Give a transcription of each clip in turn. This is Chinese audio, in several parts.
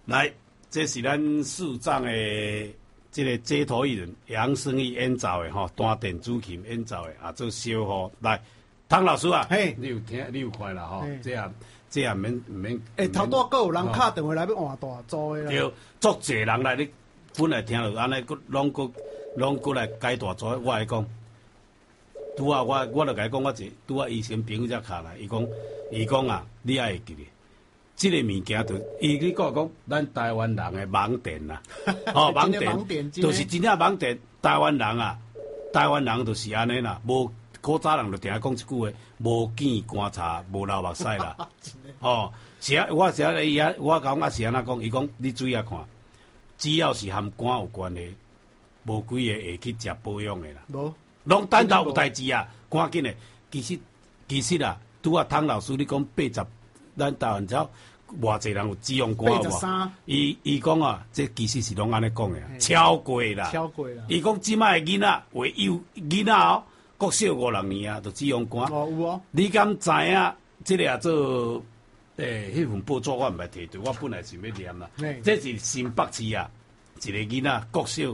来，这是咱市长的这个街头艺人杨生义演奏的吼，单电主琴演奏的啊，做小号。来，汤老师啊， 嘿， 你有听，你有看啦吼，这样免。 头拄还有人敲电话来要换大组的啦。 对，足侪人来你本来听落安尼，拢过来改大组。我来讲，拄啊，我就甲伊讲，我一拄啊，以前朋友才敲来，伊讲啊，你爱会记咧。这个物件你讲咱台湾人的盲点啦，哦，盲点，就是真正盲点。台湾人就是安尼啦，无古早人就定讲一句话，无见观察，无流目屎啦。哦，是啊，我讲啊是安怎讲？伊讲你注意啊看，只要是和肝有关的，无几个会去食保养的啦。无，拢等到有代志啊，赶紧的。其实啊，拄啊，汤老师你讲80。咱台湾只偌济人有脂肪肝无？伊讲啊，这其实是拢安尼讲的，超过啦。伊讲即摆的囡仔，为幼囡仔哦，国小5、6年啊，就脂肪肝。 哦，有哦。 你敢知影？这个啊做迄份报纸我毋捌摕到，我本来想要念啦。这是新北市啊，一个囡仔国小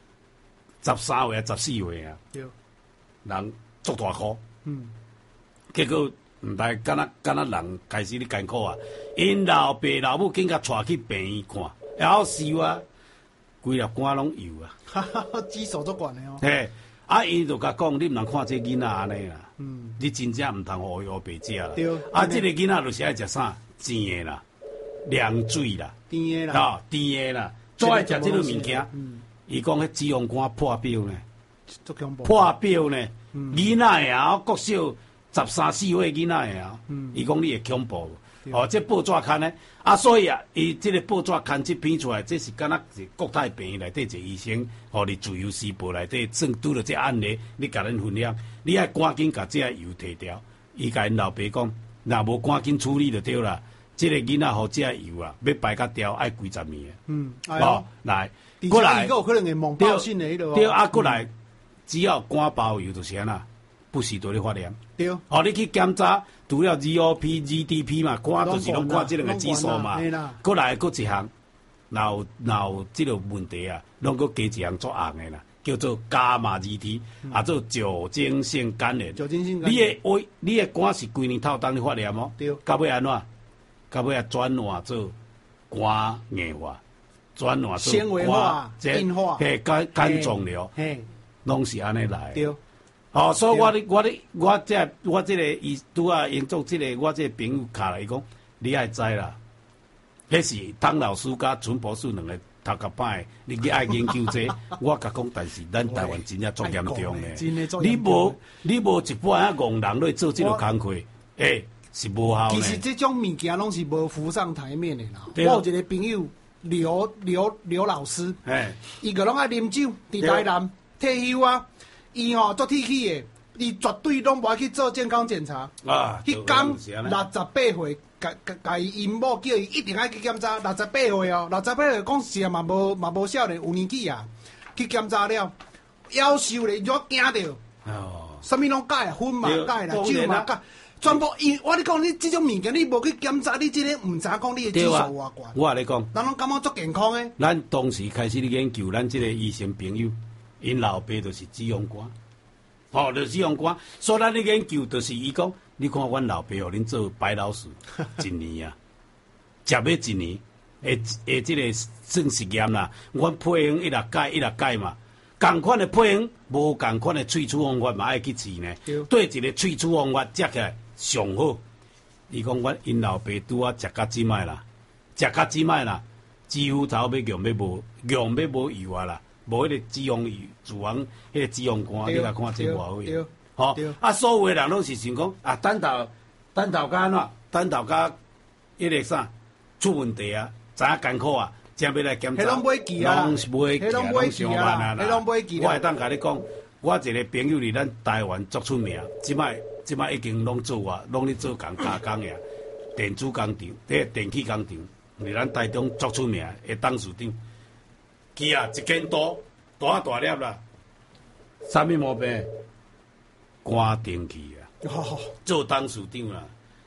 13岁啊14岁啊，人足大箍。结果。毋知敢若人开始咧艰苦啊！因老爸老母紧甲带去病院看，然后收啊，规粒肝拢油啊！ 指数足悬的哦。 嘿，啊，伊就甲讲，你毋通看这囡仔安尼啦。你真正毋通互伊白食啦。对。啊，这个囡仔就是爱食啥？甜的啦，凉水啦， 甜的啦， 甜的啦，最爱食这种物件。伊讲迄脂肪肝破表呢，破表呢，囡仔啊，国小。13、14岁囡仔的啊，伊讲你会恐怖，哦，这报纸刊呢，啊，所以啊，伊这个报纸刊这篇出来，这是敢若是国泰病院内底一个医生，互你自由时报内底正拄着这案例，你甲咱分享，你爱赶紧甲这个油摕掉。伊甲因老爸讲，若无赶紧处理就对啦。这个囡仔互这个油啊，要排甲掉，爱几十年。哦，来，过来， 有可能会梦爆性的迄落。 对啊，过来，只要肝包油就是安那。不时都咧发炎， 对， 哦，你去检查，除了 GOP、GDP 嘛，看就是拢看这两个指数嘛。过来，搁一项，若有这个问题啊，拢搁加一项做红的啦，叫做伽马 GT，啊做酒精性肝炎。你的肝是规年头当你发炎哦，对，到尾安怎？到尾啊转换做肝硬化，转换做纤维化、硬化， 嘿，肝肿瘤，嘿，拢是安尼来。对。哦，所以我这个伊拄啊用做这个我这个朋友卡来讲，你爱知啦，迄是汤老师甲陈博士两个头壳摆的，你去爱研究这，我甲讲，但是咱台湾真正足严重的，你无一般啊戆人咧做这个工课，是无效的。 其实这种物件拢是无浮上台面的啦。我有一个朋友刘老师，伊个拢爱啉酒，伫台南退休啊。伊吼做铁气的，伊绝对拢无爱去做健康检查。迄讲68岁，甲伊因某叫伊一定爱去检查。68岁哦，68岁讲实嘛无少年，有年纪啊，去检查了，夭寿咧，就惊着。啥物拢改啊，烟嘛改啦，酒嘛改，全部因我你讲你这种物件，你无去检查，你真个毋知讲你的指数偌悬。 我甲你讲， 咱拢感觉足健康诶。 咱当时开始咧研究，咱这个医生朋友。因老爸就是脂肪肝，哦，就是脂肪肝。所以咱咧研究，就是伊讲，你看阮老爸互恁做白老鼠一年啊，食要一年，这个算实验啦。阮配方一直改嘛，共款的配方，无共款的萃取方法嘛爱去试呢。对一个萃取方法食起来上好。伊讲阮因老爸拄啊食到即摆啦，几乎头要用要无油啊啦。无迄个脂肪油，自然迄个脂肪肝，你来看这偌好个，吼！啊，所有人拢是想讲啊，等到甲安怎？等到甲迄个啥出问题啊，知影艰苦啊，才要来检查。 迄拢袂记啊， 拢是袂记啊，拢上班啊啦。 迄拢袂记我会当甲你讲，我一个朋友伫咱台湾足出名，即摆已经拢做啊，拢咧做加工呀，电子工厂，电气工厂，伫咱台中足出名的董事长。去啊，一间大粒啦，啥物毛病？肝电气啊，做董事长啦，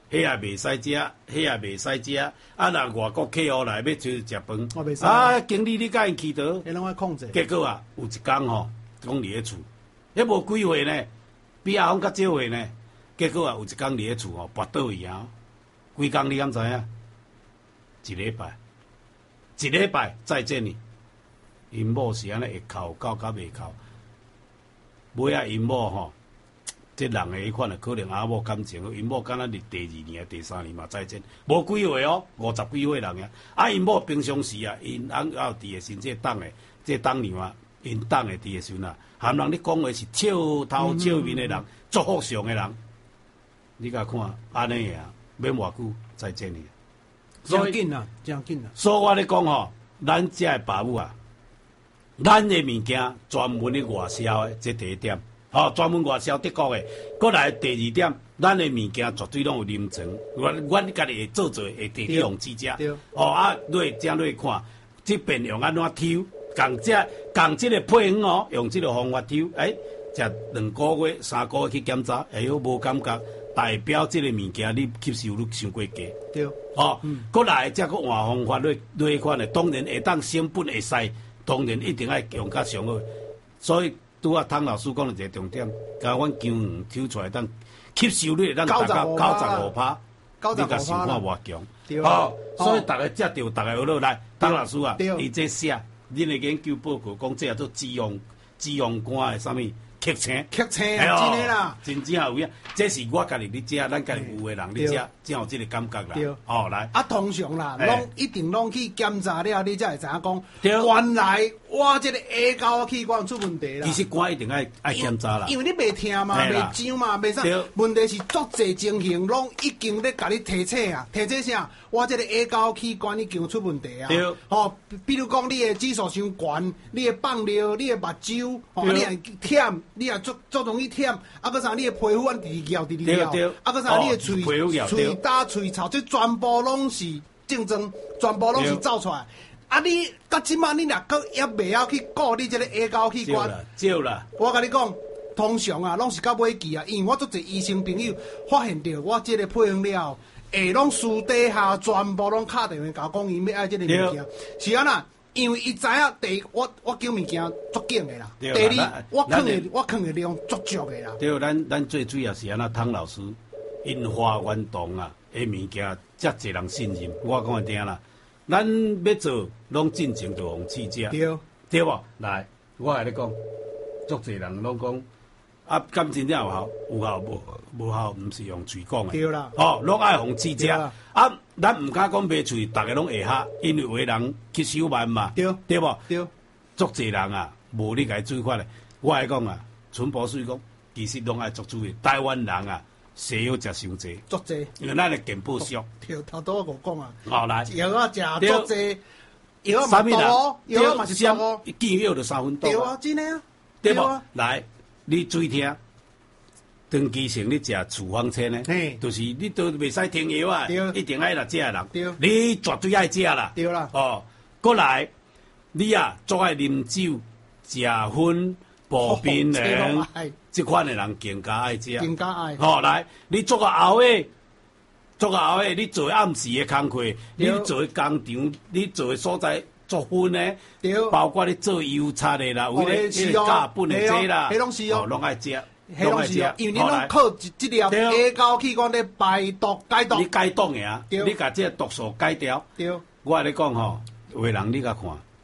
迄也袂使食，迄也袂使食。啊，若外国客户来要出去食饭， 我袂使啊，经理你甲因去倒， 迄拢爱控制。 结果啊，有一工吼，讲伫咧厝，迄无几岁呢，比阿峰较少岁呢。结果啊，有一工伫咧厝吼，跋倒去啊，几工你敢知影？一礼拜再见你。因某是安尼会哭，到袂哭。尾仔因某吼，这人的迄款可能阿某感情，因某敢若伫第2年、第3年嘛再见，无几岁哦，50几岁人呀。啊，因某平常时啊，因翁要伫的时这当的，这当年啊，因当的伫的时阵啊，含人你讲的是笑头笑面的人，祝福上的人。你甲看安尼啊，免偌久再见你。 真紧啊，真紧啊！ 所以我咧讲吼，咱遮的爸母啊。咱的物件专门的外销的，这第一点。专门外销德国的。过来第二点，咱的物件绝对拢有临床。阮家己会做会摕去用指甲。落看，这边用安怎抽？共这个配方哦，用这个方法抽。食2个月、3个月去检查，无感觉，代表这个物件你吸收率伤过低。 对。 过来再个换方法落款的，当然会当成本会使。当然一定要用较上好，所以拄啊汤老师讲的一个重点，甲阮姜黄抽出来，当吸收率咱达到95%，你甲想看偌强？所以大家接着大家学落来，汤老师啊，伊这写，恁的研究报告讲这叫做脂肪肝的啥物？激青， 真的啦， 真正有影。这是我家己咧食，咱家己有的人咧食，才有这个感觉啦。来。 通常啦，拢一定拢去检查了，你才会知影讲，原来我这个下沟器官出问题啦。 其实肝一定爱检查啦， 因为你袂疼嘛，袂痒嘛，袂啥。问题是足侪情形拢已经咧甲你提醒啊，提醒啥？我这个下沟器官已经出问题啊。比如讲你的指数伤悬，你的放尿，你的目睭，你也忝。你也足容易忝，搁啥？你的皮肤按直咬，搁啥？你的喙焦、喙臭，这全部拢是症状，全部拢是走出来。你到即马你若搁也袂晓去顾你这个下沟器官， 少啦。 我甲你讲，通常啊，拢是到尾期啊，因为我足侪医生朋友发现到我这个配方了，下拢私底下全部拢敲电话甲我讲，伊要爱这个物件，是安那？因为伊知影第一，我叫物件足紧的啦。第二，我藏的量足足的啦。 对，咱最主要是安那汤老师因花园堂啊，迄物件遮侪人信任。我讲会听啦，咱要做拢进前就用试食，对无？来，我甲你讲，足侪人拢讲敢真正有效？有效无效？毋是用嘴讲的。 对啦。 拢爱用试食。咱毋敢讲卖喙，逐个拢会吓，因为有的人吸收慢嘛，对无？对，足侪人啊，无你家做法咧。我来讲啊，陈博士讲，其实拢爱做注意。台湾人啊，西药食伤济， 足济， 因为咱的健保俗。 对，头拄我讲啊。 来， 药啊食足济，药啊嘛毒哦，药啊嘛是毒哦。 见药就3分毒。 对啊，真的啊。 对无？来，你注意听。长期性你食处方签呢，就是你都袂使停药啊，一定爱来食人，你绝对爱食啦。 对啦。 过来，你啊，足爱啉酒、食薰、步槟榔，这款的人更加爱食。 更加爱。 来，你做个后尾，你做暗时的工课，你做工场，你做的所在做薰的，包括你做油漆的啦，为了加本的这啦，拢爱食。 迄拢是哦，因为你拢靠即条下沟器官咧排毒解毒。 你解毒的啊，你甲这毒素解掉。 对。 我咧讲吼，有的人你甲看，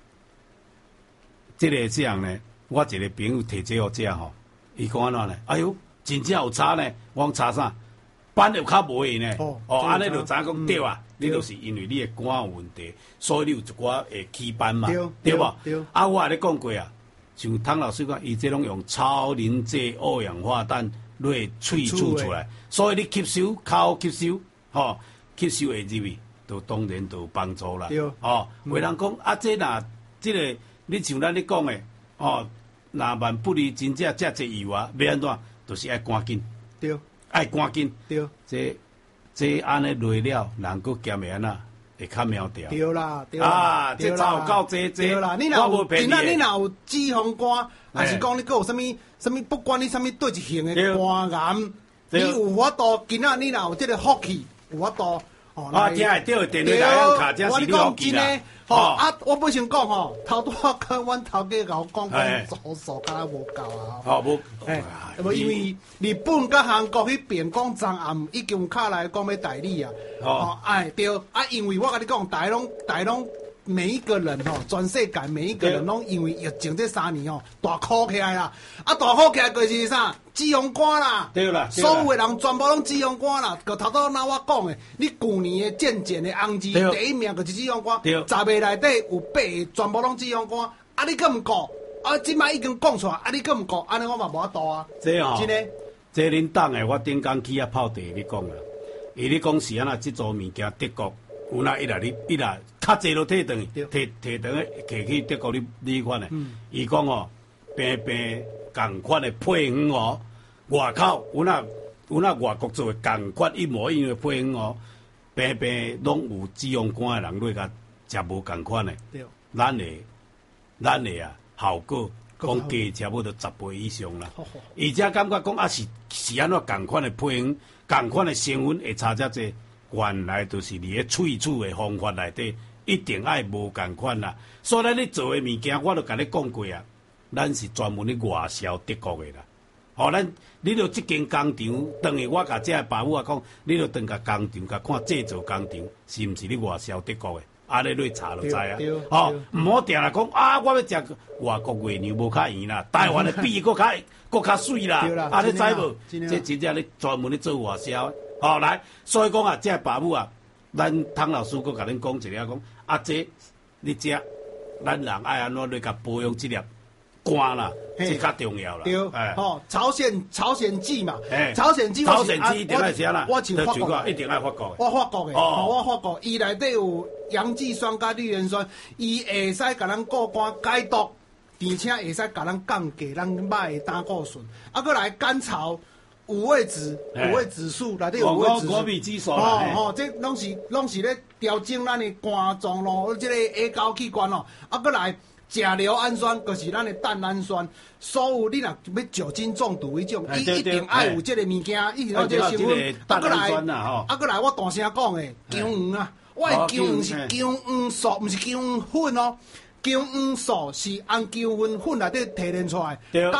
这个这样呢，我一个朋友摕这互食吼，伊讲安怎呢？哎哟，真正有差呢。我讲差啥？板又较无去呢。安尼就知影讲对啊。你就是因为你的肝有问题，所以你有一寡会起斑嘛，对无？对。我也咧讲过啊。像汤老师讲，伊这拢用超临界二氧化氮来萃取出来，所以你吸收靠吸收，吸收会入去，就当然就有帮助啦。有人讲这若这个你像咱咧讲的，若万不离真正遮济油啊，要安怎？就是爱赶紧，对，爱赶紧，对，这安尼累了，人佫减会安那？会较苗条。对啦，对啦，这有够济。对啦，你若今仔你若有脂肪肝，还是讲你佫有啥物，不管你啥物对一型的肝癌，你有法度今仔你若有这个福气， 有法度。 啊，听会到电话来卡，这是你好记啦。 我本身讲吼，头拄仔跟阮头家甲我讲做数敢若无够啊。 无， 因为日本甲韩国迄边讲昨暗已经卡来讲要代理啊。对啊，因为我甲你讲，大拢每一个人全世界每一个人拢因为疫情这3年大苦起来啦。啊，大苦起来就是啥？脂肪肝啦， 对啦， 所有的人全部拢脂肪肝啦。个头拄那我讲的，你去年的健检的红字第一名就是脂肪肝，10个内底有8个全部拢脂肪肝。啊，你更毋顾？啊，即摆已经讲出来，啊，你更毋顾？安尼我嘛无法度啊。 真的， 这恁党的我顶工去啊泡茶你讲啦，伊咧讲是安那即组物件德国有那一来较济都摕转去，摕转去去德国你款的，伊讲平共款的配方外口有那外国做的共款一模一样的配方平拢有脂肪肝的人落甲食无共款的，咱的效果讲加差不多10倍以上啦。而且感觉讲是安怎共款的配方，共款的成分会差遮济，原来就是伫咧萃取的方法内底一定爱无共款啦。所以咱咧做的物件，我都甲你讲过啊。咱是专门咧外销德国的啦，你著即间工厂，等于我甲这个爸母啊讲，你著等甲工厂甲看制造工厂是毋是咧外销德国的，安尼你查就知啊。毋好定来讲啊，我要食外国月娘无较圆啦，台湾的比佫较水啦，你知无？这真正咧专门咧做外销，来，所以讲啊，这个爸母啊，咱汤老师佫甲恁讲一下讲，这你食，咱人爱安怎咧甲保养这粒。肝啦，这较重要啦。 对，朝鲜蓟嘛，朝鲜蓟一定爱食啦。 我就法国一定爱法国的。 我法国，伊内底有洋基酸甲绿原酸，伊会使甲咱过肝解毒，而且会使甲咱降低咱歹的胆固醇，啊，搁来甘草。五味子素内底有五味子素，这拢是咧调整咱的肝脏咯，这个下高器官咯，啊，搁来。甲硫氨酸就是咱的蛋氨酸，所有你若要酒精中毒迄种，伊一定爱有这个物件，一定要这个成分。 蛋氨酸啦， 搁来我大声讲的姜黄啊，我的姜黄是姜黄素，毋是姜黄粉哦。姜黄素是按姜黄粉内底提炼出来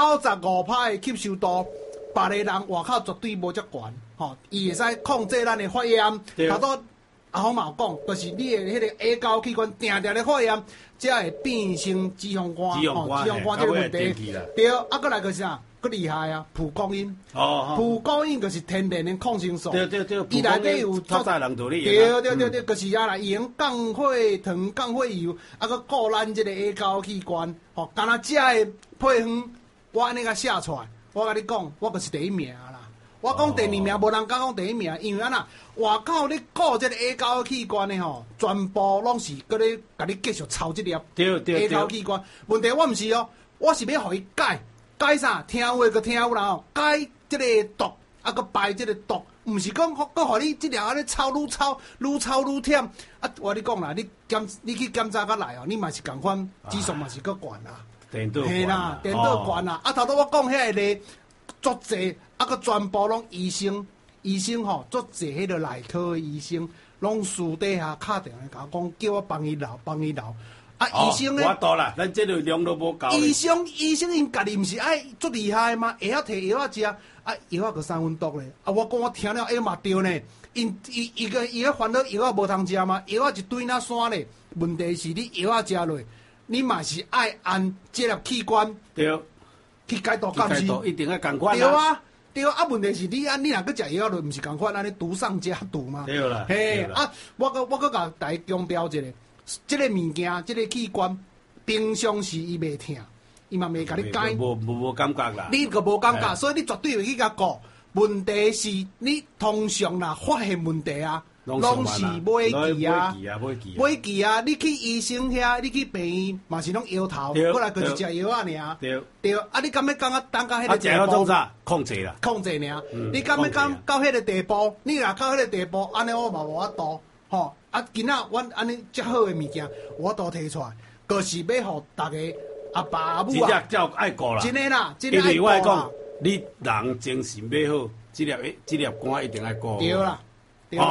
，95%的吸收度，别个人外口绝对无遮悬，伊会使控制咱的发炎，头拄。我嘛有讲，就是你的迄个下高器官定咧发炎，才会变成脂肪肝，脂肪肝这个问题。对，搁来就是啥，搁厉害啊！蒲公英，蒲公英就是天然的抗生素。 对，伊内底有较早人做咧。 对，就是啊啦，用降血糖、降血油，搁顾咱这个下高器官。干那这的配方，我安尼甲写出来，我甲你讲，我就是第一名啦。我讲第二名，无人敢讲第一名，因为外口你顾这个下高器官的全部拢是搁咧甲你继续抄这粒下高器官。问题我毋是我是要互伊改啥？听话个听有啦改这个毒，搁排这个毒，毋是讲搁互你这粒安尼抄愈抄愈忝。我你讲啦，你去检查甲来你嘛是共款，指数嘛是搁悬啦。 嘿啦，电脑悬啦。头拄我讲遐个足侪。佮全部拢医生足济迄个内科的医生，拢私底下敲电话甲我讲，叫我帮伊留。医生咧， 我多啦，咱这个量都无够。 医生因家己毋是爱足厉害吗？会晓摕药仔食，药仔佮3分毒咧。我讲我听了嘛对呢。伊个烦恼药仔无通食吗？药仔一堆那山咧。问题是你药仔食落，你嘛是爱按这粒器官对去解毒，敢是？ 一定要共款对啊，问题是你若搁食药落，毋是共款安尼毒上加毒吗？ 对啦， 嘿我搁甲大家强调一个，这个物件，这个器官，平常时伊袂疼，伊嘛袂甲你解， 无感觉啦。 你个无感觉，所以你绝对袂去甲顾。问题是你通常啦发现问题啊，拢是买记啊，你去医生遐，你去病院嘛是拢摇头，过来就是食药啊尔。对，你敢要讲等到迄个地步？ 控制啦， 控制尔。你敢要讲到迄个地步？你若到迄个地步，安尼我嘛无法度。今仔阮安尼遮好的物件，我都提出来，就是要互大家阿爸阿母啊， 真正爱顾啦。 真诶啦，真诶爱顾啦。因为我讲， 你人精神要好，这粒肝一定爱顾。 对啦。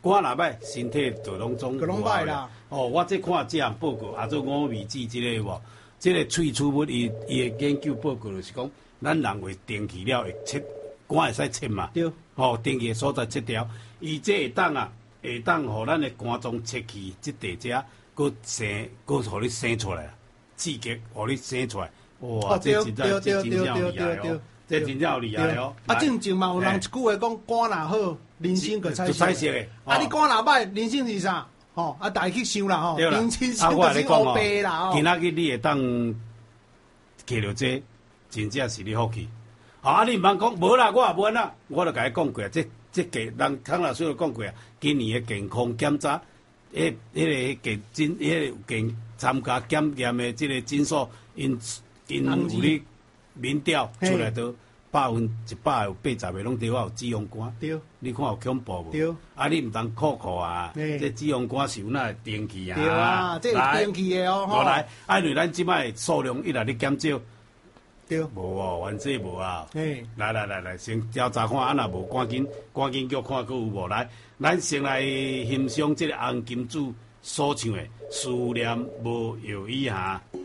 肝若歹，身体就拢总歹啦。 哦，我这看这项报告，也做5味子这个有无？这个萃取物伊的研究报告就是讲，咱人会定期了会切，肝会使切嘛。 对。 哦，定期的所在切掉，伊这会当啊，会当互咱的肝脏切去即地者，佫互你生出来，刺激互你生出来。哇，这真正厉害哦！这真正厉害哦！ 正经嘛，有人一句话讲，肝若好，人生就彩色的。 你肝若歹，人生是啥？大家去想啦吼，人生就是乌白啦。 今仔日你会当摕到这，真正是你福气。你毋通讲无啦，我也无啦，我就甲你讲过啊。这人康老师就讲过啊，今年的健康检查，迄个参加检验的这个诊所，因有咧民调出来都100%有80个拢对我有脂肪肝。 对， 你看有恐怖无？ 对， 你毋通酷啊！这脂肪肝是有哪会定期啊？ 对啊，这是定期的哦。 无来，因为咱即摆数量一直咧减少。 对， 无哦，原这无啊。来，先调查看，若无赶紧叫看，佫有无来？咱先来欣赏这个红金主所唱的《思念无药医下》。